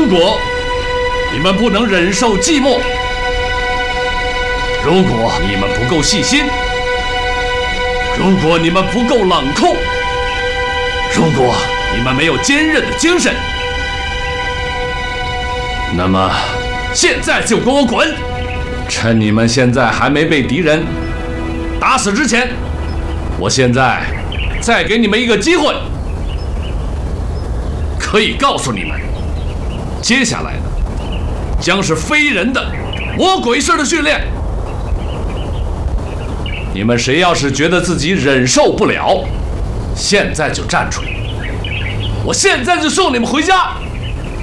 如果你们不能忍受寂寞，如果你们不够细心，如果你们不够冷酷，如果你们没有坚韧的精神，那么现在就给我滚！趁你们现在还没被敌人打死之前，我现在再给你们一个机会，可以告诉你们，接下来的将是非人的魔鬼式的训练。你们谁要是觉得自己忍受不了，现在就站出来，我现在就送你们回家。